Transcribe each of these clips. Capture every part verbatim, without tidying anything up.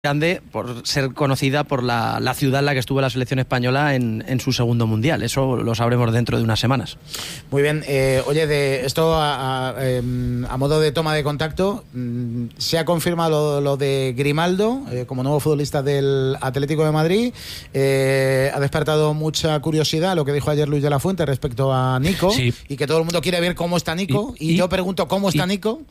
grande por ser conocida por la, la ciudad en la que estuvo la selección española en, en su segundo mundial. Eso lo sabremos dentro de unas semanas. Muy bien. Eh, oye, de esto a, a, eh, a modo de toma de contacto, se ha confirmado lo, lo de Grimaldo eh, como nuevo futbolista del Atlético de Madrid. Eh, ha despertado mucha curiosidad lo que dijo ayer Luis de la Fuente respecto a Nico, sí. Y que todo el mundo quiere ver cómo está Nico. Y, y, y yo pregunto, ¿cómo está y, Nico?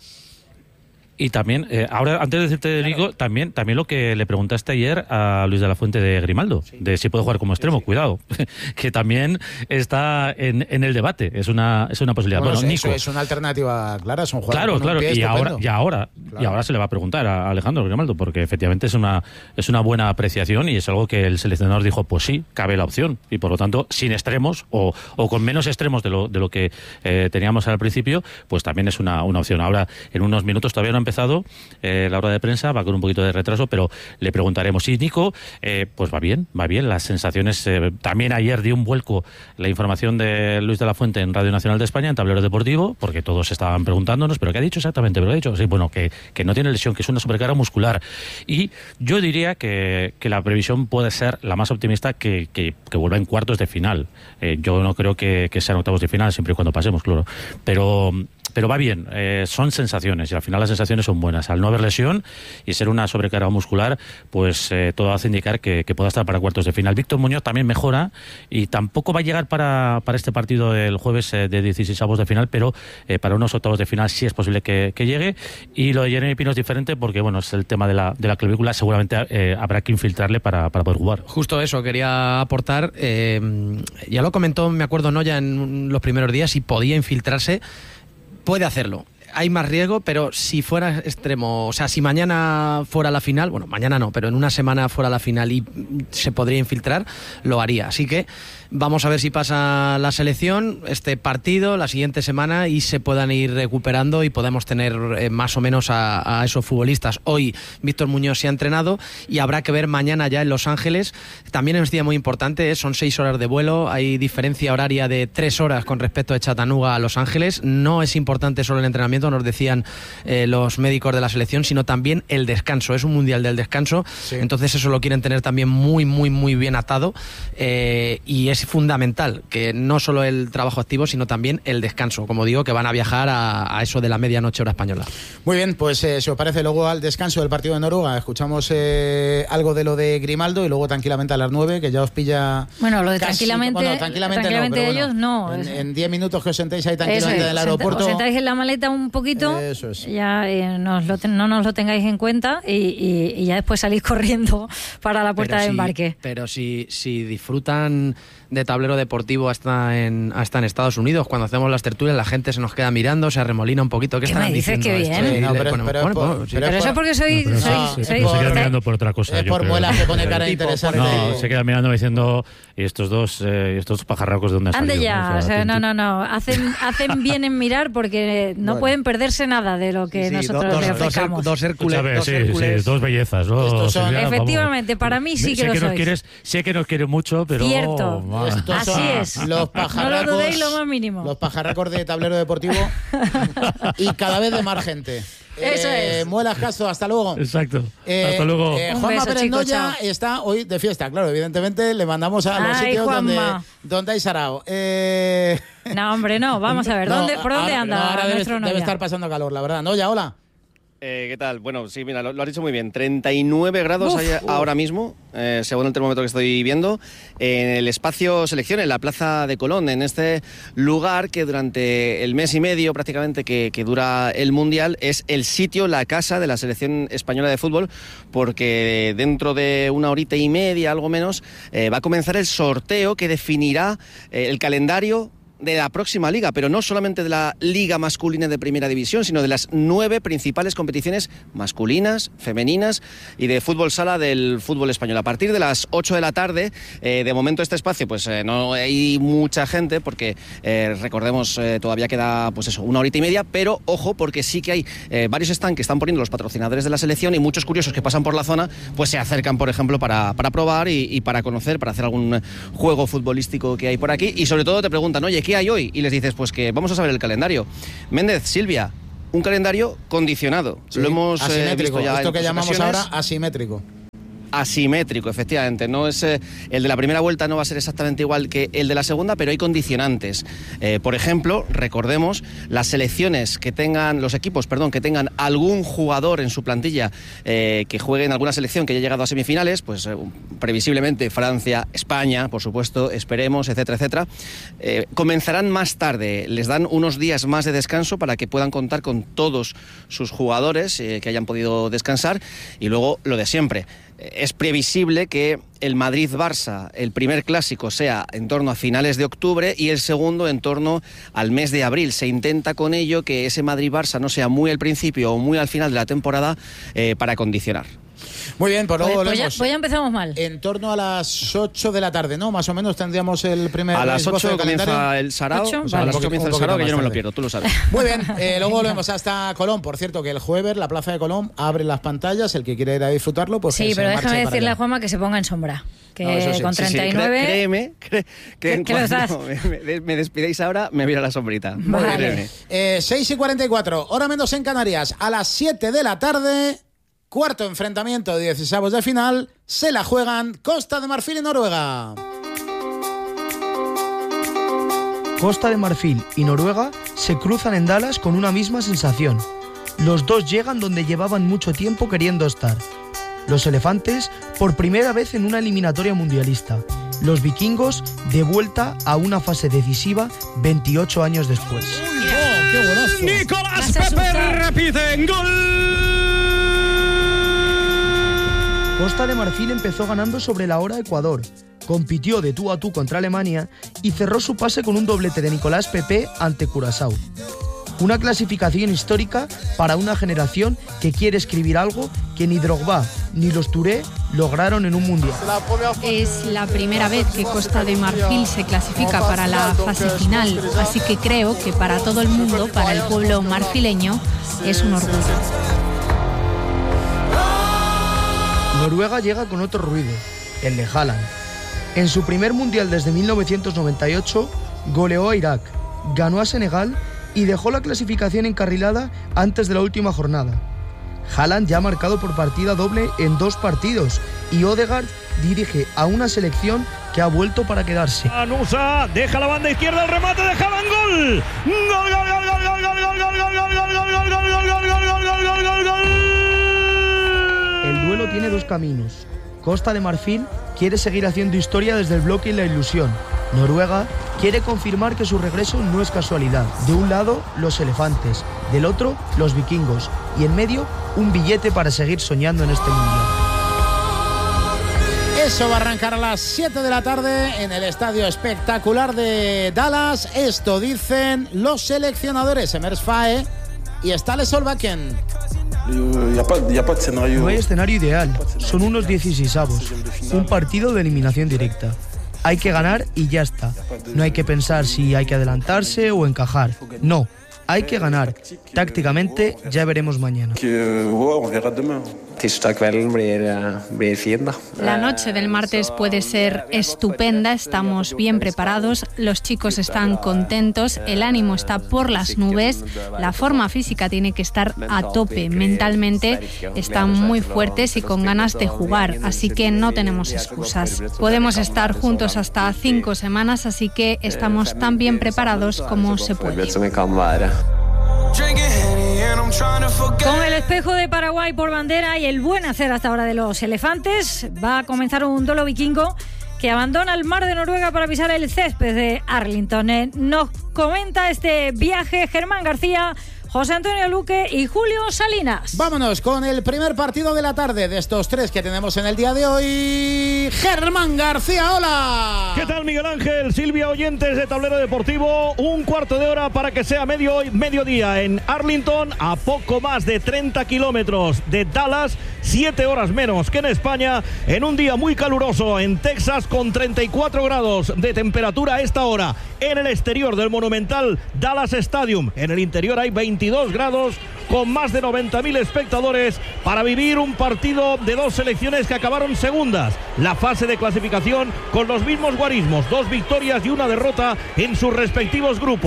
Y también, eh, ahora antes de decirte de Nico, claro. también, también lo que le preguntaste ayer a Luis de la Fuente de Grimaldo, sí. de si puede jugar como extremo, sí, sí. cuidado, que también está en, en el debate, es una, es una posibilidad. Bueno, bueno eso Nico, es una alternativa clara, es un jugador claro, con claro, un pie y ahora, y ahora, claro. y ahora se le va a preguntar a Alejandro Grimaldo, porque efectivamente es una, es una buena apreciación y es algo que el seleccionador dijo, pues sí, cabe la opción, y por lo tanto, sin extremos, o, o con menos extremos de lo, de lo que eh, teníamos al principio, pues también es una, una opción. Ahora, en unos minutos, todavía no ha empezado, eh, la hora de prensa, va con un poquito de retraso, pero le preguntaremos. Y Nico, eh, pues va bien, va bien, las sensaciones, eh, también ayer dio un vuelco la información de Luis de la Fuente en Radio Nacional de España, en Tablero Deportivo, porque todos estaban preguntándonos, ¿pero qué ha dicho exactamente? ¿Pero qué ha dicho? Sí, bueno, que, que no tiene lesión, que es una sobrecarga muscular. Y yo diría que, que la previsión puede ser la más optimista, que, que, que vuelva en cuartos de final. Eh, yo no creo que, que sean octavos de final, siempre y cuando pasemos, claro. Pero... Pero va bien, eh, son sensaciones y al final las sensaciones son buenas. Al no haber lesión y ser una sobrecarga muscular, pues eh, todo hace indicar que, que pueda estar para cuartos de final. Víctor Muñoz también mejora y tampoco va a llegar para, para este partido del jueves eh, de dieciseisavos de final, pero eh, para unos octavos de final sí es posible que, que llegue. Y lo de Jeremy Pino es diferente porque bueno, es el tema de la, de la clavícula, seguramente eh, habrá que infiltrarle para, para poder jugar. Justo eso, quería aportar, eh, ya lo comentó, me acuerdo, Noya en los primeros días, si podía infiltrarse. Puede hacerlo. Hay más riesgo, pero si fuera extremo, o sea, si mañana fuera la final, bueno, mañana no, pero en una semana fuera la final y se podría infiltrar, lo haría. Así que vamos a ver si pasa la selección, este partido, la siguiente semana y se puedan ir recuperando y podemos tener eh, más o menos a, a esos futbolistas. Hoy Víctor Muñoz se ha entrenado y habrá que ver mañana ya en Los Ángeles. También es un día muy importante, ¿eh? Son seis horas de vuelo, hay diferencia horaria de tres horas con respecto de Chattanooga a Los Ángeles. No es importante solo el entrenamiento, nos decían eh, los médicos de la selección, sino también el descanso. Es un mundial del descanso, sí. Entonces eso lo quieren tener también muy, muy, muy bien atado eh, y es fundamental que no solo el trabajo activo, sino también el descanso. Como digo, que van a viajar a, a eso de la medianoche hora española. Muy bien, pues eh, si os parece, luego al descanso del partido de Noruega escuchamos eh, algo de lo de Grimaldo y luego tranquilamente a las nueve, que ya os pilla... Bueno, lo de casi, tranquilamente, bueno, tranquilamente, tranquilamente no, ellos bueno, no. En diez minutos que os sentéis ahí tranquilamente es, en el aeropuerto. Os sentáis en la maleta un poquito, eso es. Ya eh, nos lo ten, no nos lo tengáis en cuenta y, y, y ya después salís corriendo para la puerta pero de si, embarque. Pero si, si disfrutan de Tablero Deportivo hasta en hasta en Estados Unidos, cuando hacemos las tertulias la gente se nos queda mirando, se arremolina un poquito. ¿Qué, ¿Qué están me dices? diciendo? Qué bien. Sí, no, pero, ponemos, pero, ponemos, por, ponemos, sí. pero, pero eso es porque soy... No, soy, no, soy, se, soy se queda mirando por otra cosa. Es yo por creo. muela que pone cara tipo, interesante. No, se queda mirando diciendo, y estos dos, eh, estos dos pajarracos de dónde han Ande salido. ya, ¿no? o sea, no, no, no. Hacen, hacen bien en mirar porque no bueno. pueden perderse nada de lo que Sí, sí, nosotros dos, les dos, ofrecamos. dos Hércules, Escúchame, dos, sí, Hércules. sí, dos bellezas. ¿No? Estos son- Silvia, Efectivamente, vamos. para mí sí sé que lo que nos sois. quieres, sé que nos quieres mucho, pero... Cierto. Oh, Estos Así son es. Los pajarracos, No lo dudéis lo más mínimo. Los pajarracos de Tablero Deportivo y cada vez de más gente. Eso eh, es. Muelas Castro, hasta luego. Exacto. Eh, Hasta luego. Eh, Un Juanma beso, Pérez chicos, Noya chao. está hoy de fiesta, claro, evidentemente le mandamos a los Ay, sitios donde, Juanma. donde hay sarao. Eh... No, hombre, no. Vamos a ver. No, ¿dónde, ¿Por dónde ahora, anda no, ahora debe, nuestro debe novia? estar pasando calor, la verdad. Noya, hola. Eh, ¿Qué tal? Bueno, sí, mira, lo, lo has dicho muy bien. treinta y nueve grados Uf, hay uf. ahora mismo, eh, según el termómetro que estoy viendo, en el espacio selección, en la Plaza de Colón, en este lugar que durante el mes y medio prácticamente que, que dura el Mundial es el sitio, la casa de la selección española de fútbol, porque dentro de una horita y media, algo menos, eh, va a comenzar el sorteo que definirá eh, el calendario de la próxima liga, pero no solamente de la liga masculina de primera división, sino de las nueve principales competiciones masculinas, femeninas y de fútbol sala del fútbol español. A partir de las ocho de la tarde, eh, de momento este espacio pues eh, no hay mucha gente porque eh, recordemos eh, todavía queda pues eso, una horita y media, pero ojo porque sí que hay eh, varios stands que están poniendo los patrocinadores de la selección y muchos curiosos que pasan por la zona pues se acercan, por ejemplo, para, para probar y, y para conocer, para hacer algún juego futbolístico que hay por aquí y sobre todo te preguntan, oye, ¿qué hay hoy? Y les dices, pues que vamos a saber el calendario. Méndez, Silvia, un calendario condicionado. Sí, lo hemos asimétrico, eh, visto ya esto en que llamamos ocasiones. ahora asimétrico. asimétrico, efectivamente. No es eh, el de la primera vuelta no va a ser exactamente igual que el de la segunda, pero hay condicionantes. Eh, por ejemplo, recordemos, las selecciones que tengan, los equipos, perdón, que tengan algún jugador en su plantilla eh, que juegue en alguna selección que haya llegado a semifinales, pues eh, previsiblemente Francia, España, por supuesto, esperemos, etcétera, etcétera, eh, comenzarán más tarde. Les dan unos días más de descanso para que puedan contar con todos sus jugadores eh, que hayan podido descansar, y luego lo de siempre. Es previsible que el Madrid-Barça, el primer clásico, sea en torno a finales de octubre y el segundo en torno al mes de abril. Se intenta con ello que ese Madrid-Barça no sea muy al principio o muy al final de la temporada eh, para condicionar. Muy bien, pues luego pues, volvemos. ya, pues ya empezamos mal. En torno a las ocho de la tarde, ¿no? Más o menos tendríamos el primer... A las ocho comienza calendario. el Sarao. ¿Ocho? O sea, Vale. a las ocho comienza el Sarao, que yo no me lo pierdo, tú lo sabes. Muy bien, eh, luego volvemos hasta Colón. Por cierto, que el jueves la Plaza de Colón abre las pantallas. El que quiera ir a disfrutarlo, pues Sí, que pero se déjame marche para decirle allá. a Juanma que se ponga en sombra. Que No, eso sí. con Sí, sí, treinta y nueve... cre- créeme, cre- que en ¿Qué lo cuanto estás? me, me- me despidéis ahora, me voy a la sombrita. Vale. Créeme. Eh, seis y cuarenta y cuatro, hora menos en Canarias. A las siete de la tarde, cuarto enfrentamiento de dieciseavos de final. Se la juegan Costa de Marfil y Noruega. Costa de Marfil y Noruega se cruzan en Dallas con una misma sensación. Los dos llegan donde llevaban mucho tiempo queriendo estar. Los elefantes por primera vez en una eliminatoria mundialista. Los vikingos de vuelta a una fase decisiva veintiocho años después. ¡Oh, qué buenazo! Nicolás Vas a Pepe asustar. repite gol. Costa de Marfil empezó ganando sobre la hora Ecuador, compitió de tú a tú contra Alemania y cerró su pase con un doblete de Nicolás Pepe ante Curazao. Una clasificación histórica para una generación que quiere escribir algo que ni Drogba ni los Touré lograron en un mundial. Es la primera vez que Costa de Marfil se clasifica para la fase final, así que creo que para todo el mundo, para el pueblo marfileño, es un orgullo. Noruega llega con otro ruido, el de Haaland. En su primer mundial desde mil novecientos noventa y ocho, goleó a Irak, ganó a Senegal y dejó la clasificación encarrilada antes de la última jornada. Haaland ya ha marcado por partida doble en dos partidos y Ødegaard dirige a una selección que ha vuelto para quedarse. Anusa deja la banda izquierda, el remate de Haaland, gol. Gol, gol, gol, gol, gol, gol, gol, gol, gol, gol, gol, gol, gol, gol, gol, gol, gol, gol, gol, gol. El duelo tiene dos caminos. Costa de Marfil quiere seguir haciendo historia desde el bloque y la ilusión. Noruega quiere confirmar que su regreso no es casualidad. De un lado, los elefantes, del otro, los vikingos, y en medio, un billete para seguir soñando en este mundial. Eso va a arrancar a las siete de la tarde en el estadio espectacular de Dallas. Esto dicen los seleccionadores Emers Fae y Ståle Solbakken. No hay escenario ideal, son unos dieciseisavos, un partido de eliminación directa. Hay que ganar y ya está. No hay que pensar si hay que adelantarse o encajar. No, hay que ganar. Tácticamente ya veremos mañana. La noche del martes puede ser estupenda, estamos bien preparados, los chicos están contentos, el ánimo está por las nubes, la forma física tiene que estar a tope, mentalmente están muy fuertes y con ganas de jugar, así que no tenemos excusas. Podemos estar juntos hasta cinco semanas, así que estamos tan bien preparados como se puede. Con el espejo de Paraguay por bandera y el buen hacer hasta ahora de los elefantes, va a comenzar un duelo vikingo que abandona el mar de Noruega para pisar el césped de Arlington. Eh, nos comenta este viaje Germán García, José Antonio Luque y Julio Salinas. Vámonos con el primer partido de la tarde de estos tres que tenemos en el día de hoy. Germán García, hola. ¿Qué tal, Miguel Ángel? Silvia, oyentes de Tablero Deportivo, un cuarto de hora para que sea medio, mediodía en Arlington, a poco más de treinta kilómetros de Dallas, siete horas menos que en España, en un día muy caluroso en Texas con treinta y cuatro grados de temperatura a esta hora en el exterior del monumental Dallas Stadium. En el interior hay veintidós grados con más de noventa mil espectadores para vivir un partido de dos selecciones que acabaron segundas. La fase de clasificación con los mismos guarismos, dos victorias y una derrota en sus respectivos grupos.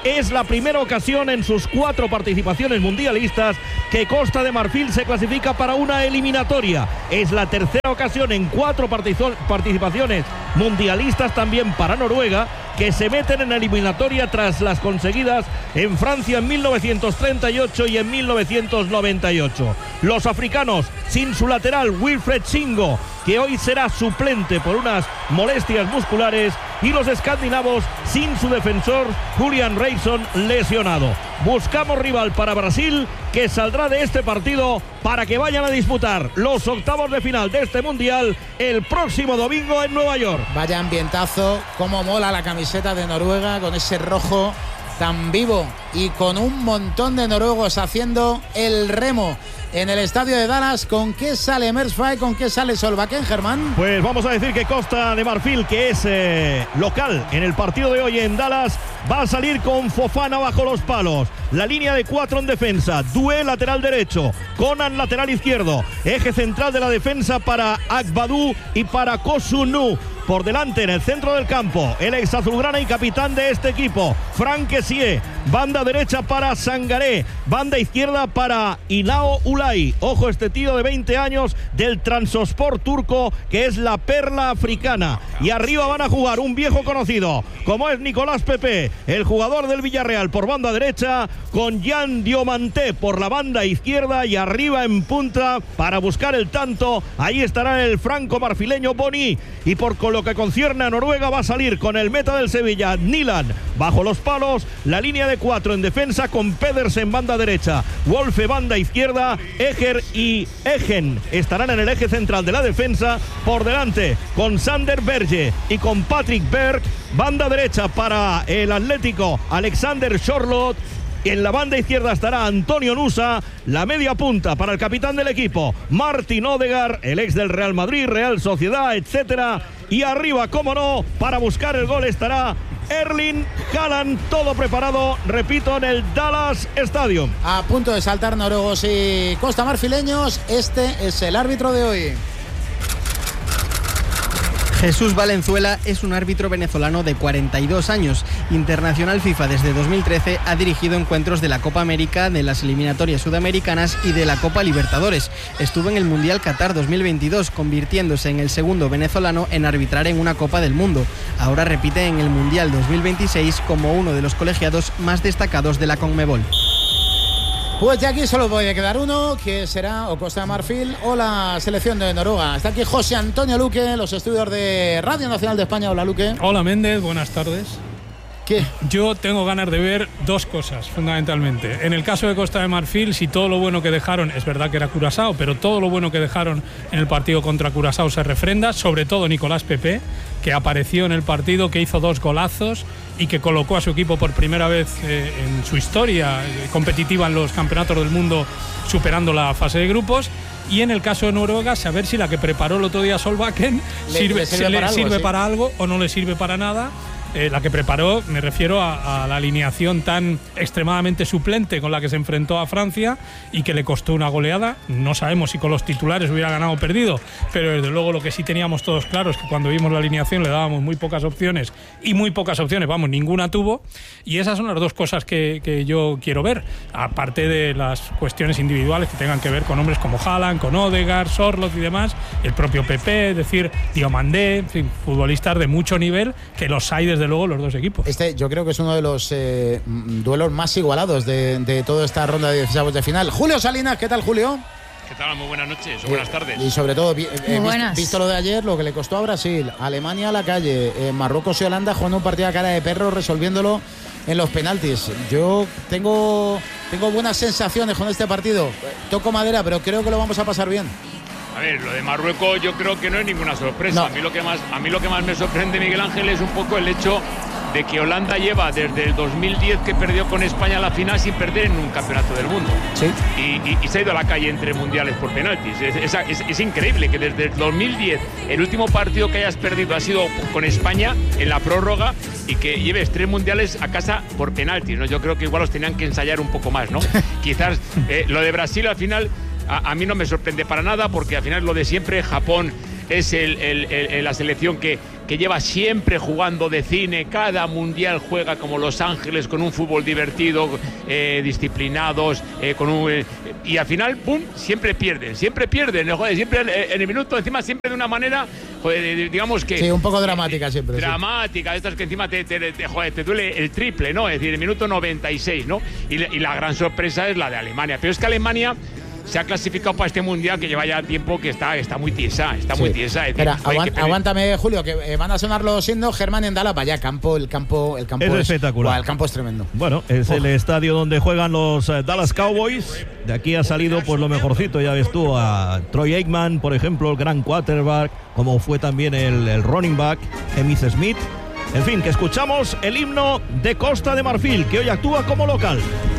Es la primera ocasión en sus cuatro participaciones mundialistas que Costa de Marfil se clasifica para una eliminatoria. Es la tercera ocasión en cuatro participaciones mundialistas también para Noruega, que se meten en eliminatoria tras las conseguidas en Francia en mil novecientos treinta y ocho y en mil novecientos noventa y ocho. Los africanos sin su lateral Wilfred Singo, que hoy será suplente por unas molestias musculares, y los escandinavos sin su defensor Julian Reisson, lesionado. Buscamos rival para Brasil, que saldrá de este partido para que vayan a disputar los octavos de final de este Mundial el próximo domingo en Nueva York. Vaya ambientazo, cómo mola la camiseta de Noruega con ese rojo tan vivo y con un montón de noruegos haciendo el remo en el estadio de Dallas. ¿Con qué sale Mersfay? ¿Con qué sale Solbakken, Germán? Pues vamos a decir que Costa de Marfil, que es eh, local en el partido de hoy en Dallas, va a salir con Fofana bajo los palos. La línea de cuatro en defensa. Doué lateral derecho, Conan lateral izquierdo. Eje central de la defensa para Agbadou y para Kosunu. Por delante, en el centro del campo, el ex azulgrana y capitán de este equipo, Franck Kessié. Banda derecha para Sangaré, banda izquierda para Inao Ulay. Ojo, este tío de veinte años del Transospor turco, que es la perla africana. Y arriba van a jugar un viejo conocido, como es Nicolás Pepe, el jugador del Villarreal, por banda derecha, con Jan Diomante por la banda izquierda, y arriba en punta para buscar el tanto. Ahí estará el franco marfileño Boni. Y por lo que concierne a Noruega, va a salir con el meta del Sevilla, Nilan, bajo los palos. La línea de cuatro en defensa con Pedersen banda derecha, Wolfe banda izquierda, Eger y Egen estarán en el eje central de la defensa. Por delante, con Sander Berge y con Patrick Berg, banda derecha para el Atlético, Alexander Charlotte. En la banda izquierda estará Antonio Nusa. La media punta para el capitán del equipo, Martin Odegaard, el ex del Real Madrid, Real Sociedad, etcétera. Y arriba, cómo no, para buscar el gol estará Erling Haaland. Todo preparado, repito, en el Dallas Stadium. A punto de saltar noruegos y costamarfileños. Este es el árbitro de hoy. Jesús Valenzuela es un árbitro venezolano de cuarenta y dos años. Internacional FIFA desde dos mil trece, ha dirigido encuentros de la Copa América, de las eliminatorias sudamericanas y de la Copa Libertadores. Estuvo en el Mundial Qatar dos mil veintidós, convirtiéndose en el segundo venezolano en arbitrar en una Copa del Mundo. Ahora repite en el Mundial dos mil veintiséis como uno de los colegiados más destacados de la Conmebol. Pues de aquí solo puede quedar uno, que será o Costa de Marfil o la selección de Noruega. Está aquí José Antonio Luque, los estudios de Radio Nacional de España. Hola, Luque. Hola, Méndez, buenas tardes. ¿Qué? Yo tengo ganas de ver dos cosas, fundamentalmente. En el caso de Costa de Marfil, si todo lo bueno que dejaron, es verdad que era Curazao, pero todo lo bueno que dejaron en el partido contra Curazao se refrenda, sobre todo Nicolás Pepe, que apareció en el partido, que hizo dos golazos y que colocó a su equipo por primera vez eh, en su historia eh, competitiva en los campeonatos del mundo, superando la fase de grupos. Y en el caso de Noruega, saber si la que preparó el otro día Solbakken le, sirve, le sirve, se para, le algo, sirve sí. para algo o no le sirve para nada. Eh, la que preparó, me refiero a, a la alineación tan extremadamente suplente con la que se enfrentó a Francia y que le costó una goleada. No sabemos si con los titulares hubiera ganado o perdido, pero desde luego lo que sí teníamos todos claro es que cuando vimos la alineación le dábamos muy pocas opciones, y muy pocas opciones, vamos, ninguna tuvo. Y esas son las dos cosas que, que yo quiero ver, aparte de las cuestiones individuales que tengan que ver con hombres como Haaland, con Odegaard, Sorloth y demás, el propio Pepe, es decir, Diomandé, en fin, futbolistas de mucho nivel, que los hay desde luego los dos equipos. Este yo creo que es uno de los eh, duelos más igualados de, de toda esta ronda de dieciséis de final. Julio Salinas, ¿qué tal, Julio? ¿Qué tal? Muy buenas noches o buenas tardes. Y sobre todo, eh, visto, visto lo de ayer, lo que le costó a Brasil, Alemania a la calle, eh, Marruecos y Holanda jugando un partido a cara de perro, resolviéndolo en los penaltis. Yo tengo, tengo buenas sensaciones con este partido. Toco madera, pero creo que lo vamos a pasar bien. A ver, lo de Marruecos yo creo que no es ninguna sorpresa. No. A mí lo que más, a mí lo que más me sorprende, Miguel Ángel, es un poco el hecho de que Holanda lleva desde el dos mil diez, que perdió con España la final, sin perder en un campeonato del mundo. Sí. Y, y, y se ha ido a la calle entre mundiales por penaltis. Es, es, es, es increíble que desde el dos mil diez el último partido que hayas perdido ha sido con España en la prórroga, y que lleves tres mundiales a casa por penaltis, ¿no? Yo creo que igual los tenían que ensayar un poco más, ¿no? Quizás eh, lo de Brasil al final a, a mí no me sorprende para nada, porque al final lo de siempre, Japón es el, el, el, la selección que que lleva siempre jugando de cine, cada mundial juega como Los Ángeles, con un fútbol divertido, eh, disciplinados, eh, con un, eh, y al final, ¡pum!, siempre pierden, siempre pierden, joder, siempre en el minuto, encima siempre de una manera, joder, digamos que... Sí, un poco dramática siempre. Dramática, sí. Estas que encima te, te, te, joder, te duele el triple, ¿no? Es decir, el minuto noventa y seis, ¿no? Y, y la gran sorpresa es la de Alemania, pero es que Alemania se ha clasificado para este mundial que lleva ya tiempo que está, está muy tiesa, está sí. muy tiesa. Es decir, Espera, joder, aguant, que aguántame, Julio, que eh, van a sonar los himnos. Germán en Dala, vaya campo, el campo, el campo es, es espectacular. El campo es tremendo. Bueno, es oh. el estadio donde juegan los uh, Dallas Cowboys. De aquí ha salido pues lo mejorcito, ya ves tú, a Troy Aikman, por ejemplo, el gran quarterback, como fue también el, el running back, Emmitt Smith. En fin, que escuchamos el himno de Costa de Marfil, que hoy actúa como local.